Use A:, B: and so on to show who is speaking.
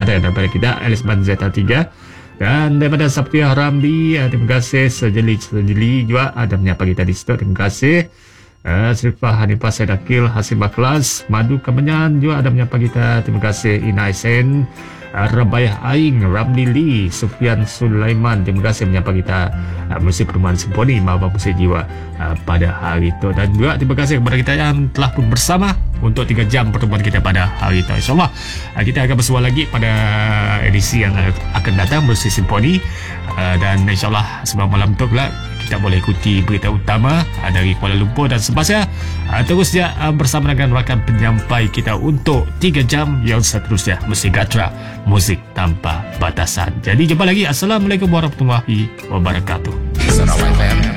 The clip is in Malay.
A: ada daripada kita Alisman Z3, dan daripada Saptia Ramli, terima kasih. Sejeli juga ada menyapa kita di situ, terima kasih. Srifah Hanifah Sedakil, Hasim Baklas, Madu Kemenyan juga ada menyapa kita, terima kasih. Ina Sen, Rabayah Aing, Ramli Lee, Sufian Sulaiman, terima kasih menyapa kita. Musik Perumahan Simponi, Maba Musik Jiwa pada hari itu. Dan juga terima kasih kepada kita yang telah pun bersama untuk 3 jam pertemuan kita pada hari itu. InsyaAllah kita akan bersua lagi pada edisi yang akan datang Musik Simponi, dan insyaAllah sebelum malam tu pula kita boleh ikuti berita utama dari Kuala Lumpur, dan sepasnya terus dia bersama dengan rakan penyampai kita untuk 3 jam yang seterusnya. Musik Gatra, musik tanpa batasan. Jadi jumpa lagi. Assalamualaikum warahmatullahi wabarakatuh.
B: Sarawak FM